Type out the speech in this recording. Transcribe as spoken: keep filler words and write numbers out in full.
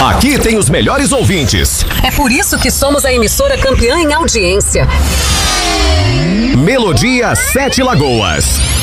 Aqui tem os melhores ouvintes. É por isso que somos a emissora campeã em audiência. Melodia Sete Lagoas.